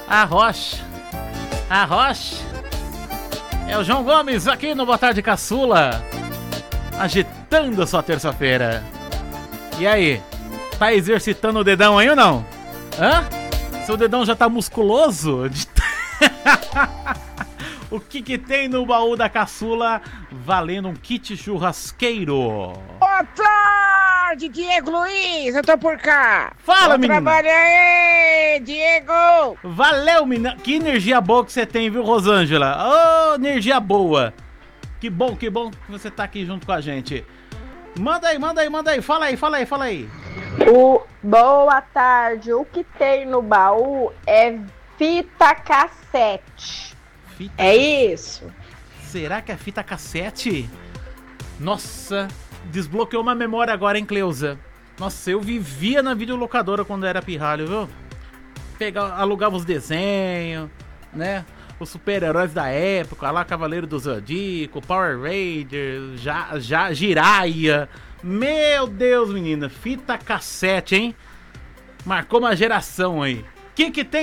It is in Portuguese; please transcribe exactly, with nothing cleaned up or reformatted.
Arrocha. Arrocha. É o João Gomes aqui no Boa Tarde Caçula, agitando a sua terça-feira. E aí, tá exercitando o dedão aí ou não? Hã? Seu dedão já tá musculoso? O que que tem no baú da Caçula valendo um kit churrasqueiro? Boa tarde, Diego Luiz, eu tô por cá. Fala, menino. Trabalha aí, Diego. Valeu, menina. Que energia boa que você tem, viu, Rosângela? Ô, oh, energia boa. Que bom, que bom que você tá aqui junto com a gente. Manda aí, manda aí, manda aí. Fala aí, fala aí, fala aí. O boa tarde. O que tem no baú é fita cassete. Fita... É isso. Será que é fita cassete? Nossa, desbloqueou uma memória agora, hein, Cleusa? Nossa, eu vivia na videolocadora quando era pirralho, viu? Pegava, alugava os desenhos, né? Os super-heróis da época, lá Cavaleiro do Zodíaco, Power Rangers, já, já, Jiraiya. Meu Deus, menina, fita cassete, hein? Marcou uma geração aí. O que que tem